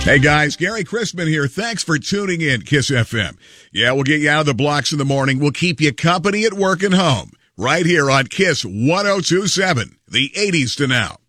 Hey guys, Gary Chrisman here. Thanks for tuning in, Kiss FM. Yeah, we'll get you out of the blocks in the morning. We'll keep you company at work and home. Right here on Kiss 102.7, the 80s to now.